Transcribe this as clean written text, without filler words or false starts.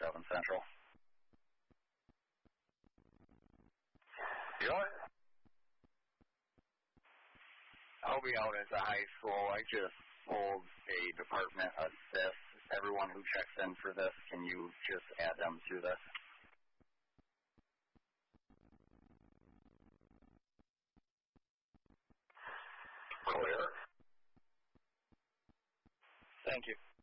Central. I'll be out at the high school. I just told a department of this. Everyone who checks in for this, can you just add them to this? Clear. Thank you.